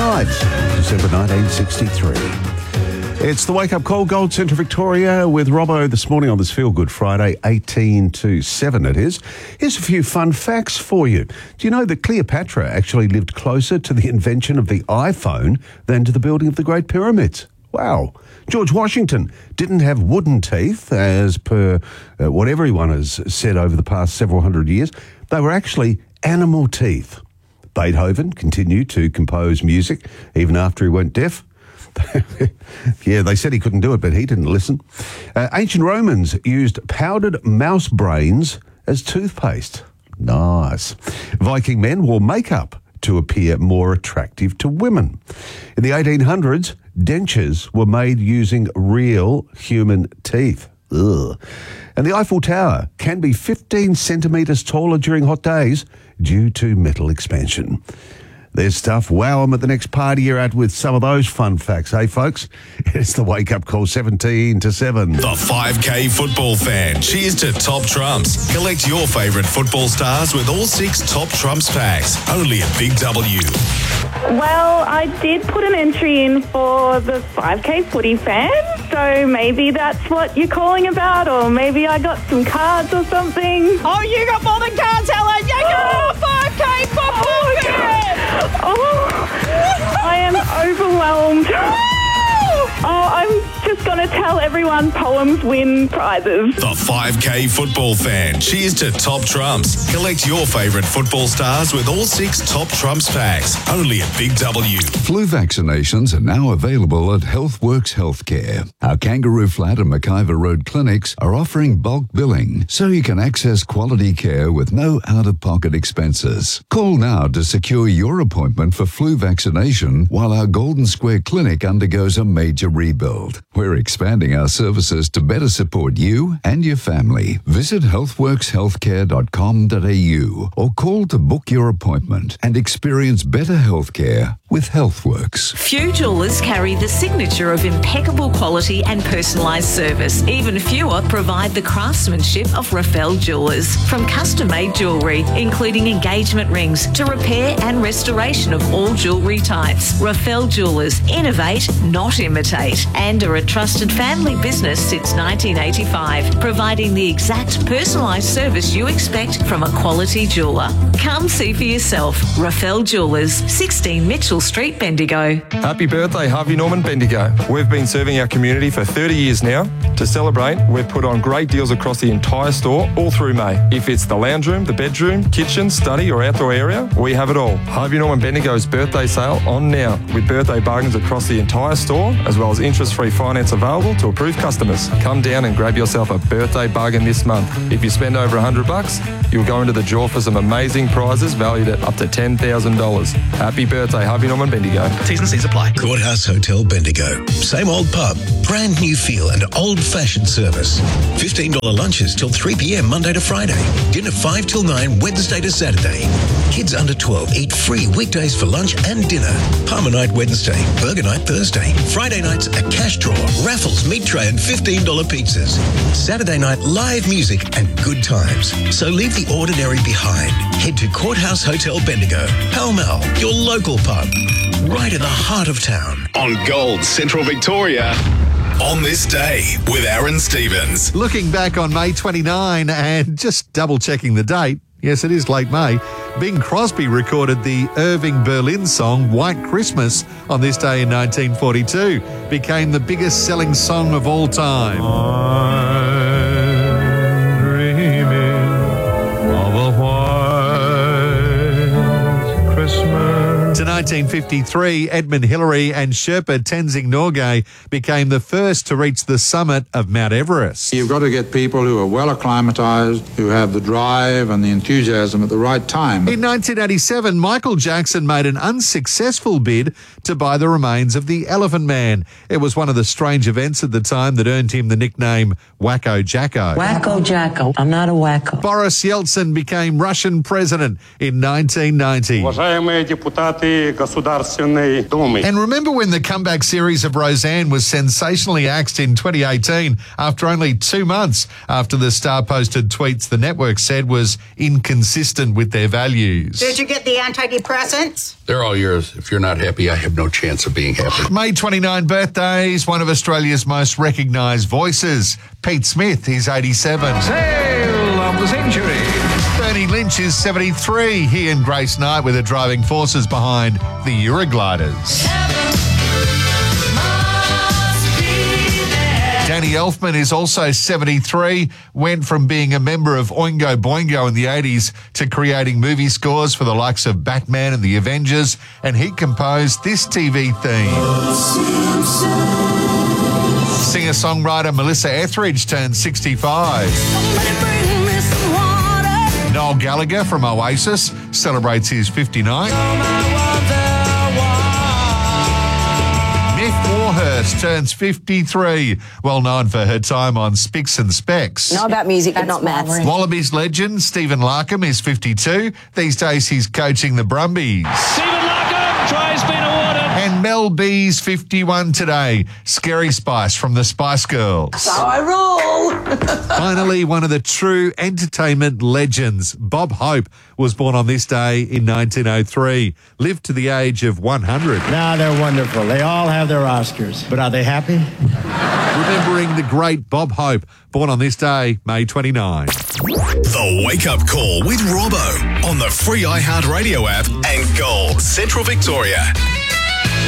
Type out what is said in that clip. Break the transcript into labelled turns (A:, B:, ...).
A: night, December 1963. It's the Wake Up Call, Gold Central Victoria with Robbo this morning on this Feel Good Friday, 18 to 7 it is. Here's a few fun facts for you. Do you know that Cleopatra actually lived closer to the invention of the iPhone than to the building of the Great Pyramids? Wow. George Washington didn't have wooden teeth, as per what everyone has said over the past several hundred years. They were actually animal teeth. Beethoven continued to compose music even after he went deaf. Yeah, they said he couldn't do it, but he didn't listen. Ancient Romans used powdered mouse brains as toothpaste. Nice. Viking men wore makeup to appear more attractive to women. In the 1800s, dentures were made using real human teeth. Ugh. And the Eiffel Tower can be 15 centimetres taller during hot days due to metal expansion. There's stuff. Wow, I'm at the next party you're at with some of those fun facts, hey folks? It's the Wake Up Call, 17 to 7.
B: The 5K football fan. Cheers to Top Trumps. Collect your favourite football stars with all 6 Top Trumps packs. Only at Big W.
C: Well, I did put an entry in for the 5K footy fan, so maybe that's what you're calling about, or maybe I got some cards or something.
D: Oh, you got more than cards, Helen! You got a 5K football fan!
C: Oh, I am overwhelmed. Oh, I'm just going to tell everyone poems win prizes.
B: The 5K football fan. Cheers to Top Trumps. Collect your favourite football stars with all 6 Top Trumps packs. Only at Big W.
E: Flu vaccinations are now available at HealthWorks Healthcare. Our Kangaroo Flat and McIver Road clinics are offering bulk billing so you can access quality care with no out-of-pocket expenses. Call now to secure your appointment for flu vaccination while our Golden Square Clinic undergoes a major rebuild. We're expanding our services to better support you and your family. Visit healthworkshealthcare.com.au or call to book your appointment and experience better healthcare with HealthWorks.
F: Few jewellers carry the signature of impeccable quality and personalised service. Even fewer provide the craftsmanship of Rafael Jewellers. From custom-made jewellery, including engagement rings, to repair and restoration of all jewellery types. Rafael Jewellers innovate, not imitate, and are a trusted family business since 1985, providing the exact personalised service you expect from a quality jeweller. Come see for yourself. Rafael Jewellers, 16 Mitchell Street, Bendigo.
G: Happy birthday, Harvey Norman Bendigo. We've been serving our community for 30 years now. To celebrate, we've put on great deals across the entire store all through May. If it's the lounge room, the bedroom, kitchen, study or outdoor area, we have it all. Harvey Norman Bendigo's birthday sale on now with birthday bargains across the entire store, as well as interest-free finance available to approved customers. Come down and grab yourself a birthday bargain this month. If you spend over $100, you'll go into the draw for some amazing prizes valued at up to $10,000. Happy birthday, Harvey Norman Bendigo.
B: T's and C's apply.
H: Courthouse Hotel Bendigo. Same old pub, brand new feel and old-fashioned service. $15 lunches till 3 p.m. Monday to Friday. Dinner 5 till 9 Wednesday to Saturday. Kids under 12 eat free weekdays for lunch and dinner. Palmer night Wednesday, burger night Thursday. Friday nights a cash draw, raffles, meat tray and $15 pizzas. Saturday night live music and good times. So leave the ordinary behind. Head to Courthouse Hotel Bendigo, Pall Mall, your local pub, right in the heart of town.
B: On Gold Central Victoria. On this day with Aaron Stevens.
I: Looking back on May 29 and just double-checking the date, yes, it is late May, Bing Crosby recorded the Irving Berlin song White Christmas on this day in 1942. Became the biggest-selling song of all time.
J: I'm dreaming of a white Christmas.
I: To 1953, Edmund Hillary and Sherpa Tenzing Norgay became the first to reach the summit of Mount Everest.
K: You've got to get people who are well acclimatised, who have the drive and the enthusiasm at the right time.
I: In 1987, Michael Jackson made an unsuccessful bid to buy the remains of the Elephant Man. It was one of the strange events at the time that earned him the nickname Wacko Jacko.
L: Wacko Jacko. I'm not a wacko.
I: Boris Yeltsin became Russian president in 1990.
M: Уважаемые депутаты
I: And remember when the comeback series of Roseanne was sensationally axed in 2018 after only 2 months after the star posted tweets the network said was inconsistent with their values.
D: Did you get the antidepressants?
M: They're all yours. If you're not happy, I have no chance of being happy.
I: May 29 birthdays, one of Australia's most recognised voices, Pete Smith, he's 87.
J: Sail of the century.
I: Bernie Lynch is 73. He and Grace Knight were the driving forces behind the Eurogliders. Danny Elfman is also 73, went from being a member of Oingo Boingo in the 80s to creating movie scores for the likes of Batman and the Avengers, and he composed this TV theme. Singer-songwriter Melissa Etheridge turned 65. Noel Gallagher from Oasis celebrates his 59. Miff Warhurst turns 53, well known for her time on Spicks and Specs.
L: Know about music, but not maths.
I: Wallabies legend Stephen Larkham is 52. These days he's coaching the Brumbies.
J: Stephen Larkham, try's been awarded.
I: And Mel B's 51 today. Scary Spice from the Spice Girls.
L: So I rule.
I: Finally, one of the true entertainment legends, Bob Hope, was born on this day in 1903. Lived to the age of 100.
N: Now they're wonderful. They all have their Oscars. But are they happy?
I: Remembering the great Bob Hope, born on this day, May 29.
B: The Wake Up Call with Robbo on the free iHeartRadio app and Gold Central Victoria.